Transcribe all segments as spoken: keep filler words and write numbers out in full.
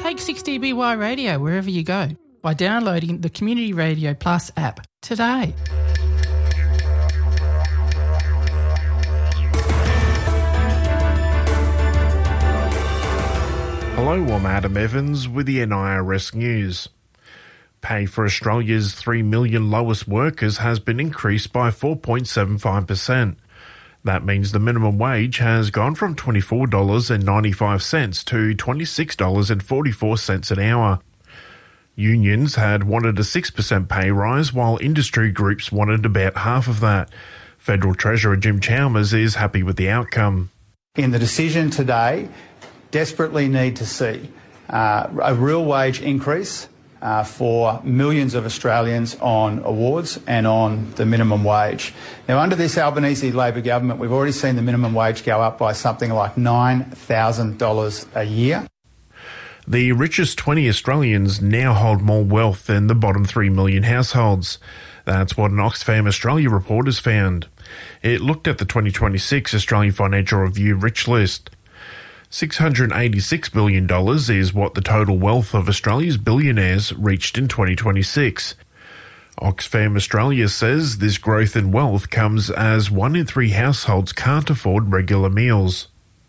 Take sixty B Y Radio wherever you go by downloading the Community Radio Plus app today. Hello, I'm Adam Evans with the N I R S News. Pay for Australia's three million lowest workers has been increased by four point seven five percent. That means the minimum wage has gone from twenty-four dollars and ninety-five cents to twenty-six dollars and forty-four cents an hour. Unions had wanted a six percent pay rise, while industry groups wanted about half of that. Federal Treasurer Jim Chalmers is happy with the outcome. In the decision today, desperately need to see uh, a real wage increase uh, for millions of Australians on awards and on the minimum wage. Now, under this Albanese Labor government, we've already seen the minimum wage go up by something like nine thousand dollars a year. The richest twenty Australians now hold more wealth than the bottom three million households. That's what an Oxfam Australia report has found. It looked at the twenty twenty-six Australian Financial Review Rich List. six hundred eighty-six billion dollars is what the total wealth of Australia's billionaires reached in twenty twenty-six. Oxfam Australia says this growth in wealth comes as one in three households can't afford regular meals.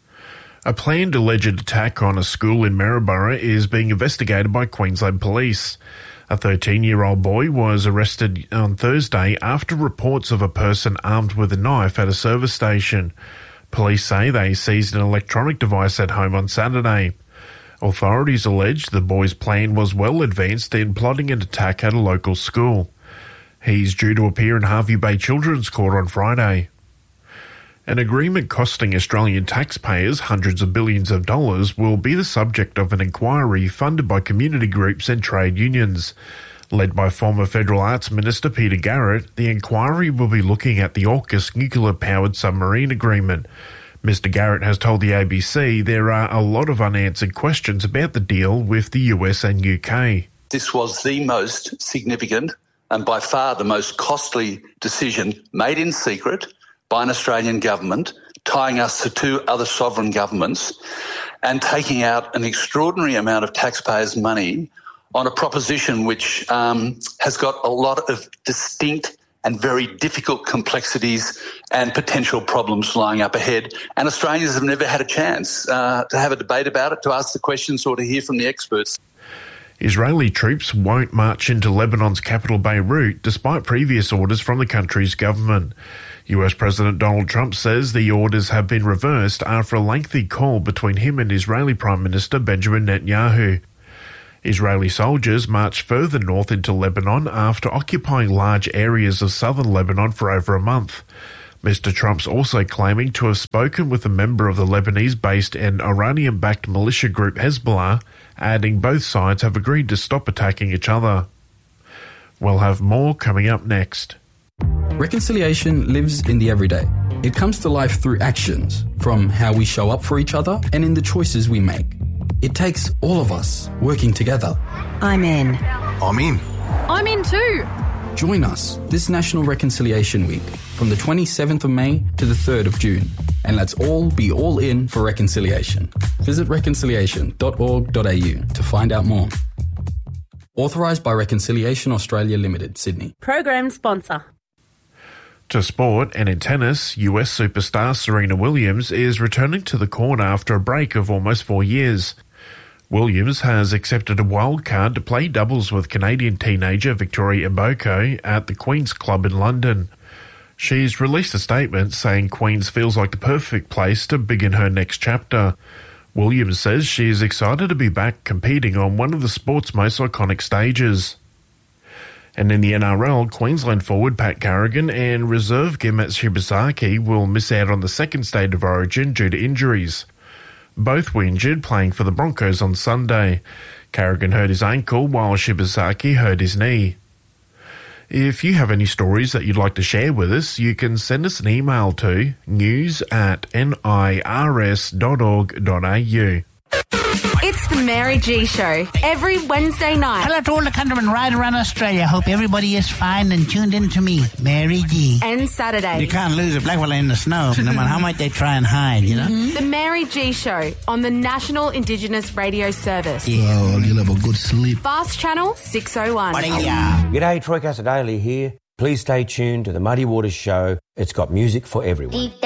A planned alleged attack on a school in Maryborough is being investigated by Queensland Police. A thirteen-year-old boy was arrested on Thursday after reports of a person armed with a knife at a service station. Police say they seized an electronic device at home on Saturday. Authorities allege the boy's plan was well advanced in plotting an attack at a local school. He's due to appear in Hervey Bay Children's Court on Friday. An agreement costing Australian taxpayers hundreds of billions of dollars will be the subject of an inquiry funded by community groups and trade unions. Led by former Federal Arts Minister Peter Garrett, the inquiry will be looking at the AUKUS nuclear-powered submarine agreement. Mister Garrett has told the A B C there are a lot of unanswered questions about the deal with the U S and U K. This was the most significant and by far the most costly decision made in secret by an Australian government, tying us to two other sovereign governments and taking out an extraordinary amount of taxpayers' money on a proposition which um, has got a lot of distinct and very difficult complexities and potential problems lying up ahead. And Australians have never had a chance uh, to have a debate about it, to ask the questions or to hear from the experts. Israeli troops won't march into Lebanon's capital Beirut despite previous orders from the country's government. U S President Donald Trump says the orders have been reversed after a lengthy call between him and Israeli Prime Minister Benjamin Netanyahu. Israeli soldiers marched further north into Lebanon after occupying large areas of southern Lebanon for over a month. Mister Trump's also claiming to have spoken with a member of the Lebanese-based and Iranian-backed militia group Hezbollah, adding both sides have agreed to stop attacking each other. We'll have more coming up next. Reconciliation lives in the everyday. It comes to life through actions, from how we show up for each other and in the choices we make. It takes all of us working together. I'm in. I'm in. I'm in too. Join us this National Reconciliation Week from the twenty-seventh of May to the third of June. And let's all be all in for reconciliation. Visit reconciliation dot org dot a u to find out more. Authorised by Reconciliation Australia Limited, Sydney. Program sponsor. To sport, and in tennis, U S superstar Serena Williams is returning to the court after a break of almost four years. Williams has accepted a wild card to play doubles with Canadian teenager Victoria Mboko at the Queen's Club in London. She's released a statement saying Queen's feels like the perfect place to begin her next chapter. Williams says she is excited to be back competing on one of the sport's most iconic stages. And in the N R L, Queensland forward Pat Carrigan and reserve Gemet Shibasaki will miss out on the second state of origin due to injuries. Both were injured playing for the Broncos on Sunday. Carrigan hurt his ankle while Shibasaki hurt his knee. If you have any stories that you'd like to share with us, you can send us an email to news at n i r s dot org dot a u. It's the Mary G Show every Wednesday night. Hello to all the countrymen right around Australia. Hope everybody is fine and tuned in to me, Mary G. And Saturday. You can't lose a black fella in the snow, no matter how much they try and hide, you know? Mm-hmm. The Mary G Show on the National Indigenous Radio Service. Yeah, you'll have a good sleep. Fast Channel six oh one. G'day, Troy Casadale here. Please stay tuned to the Muddy Waters Show. It's got music for everyone.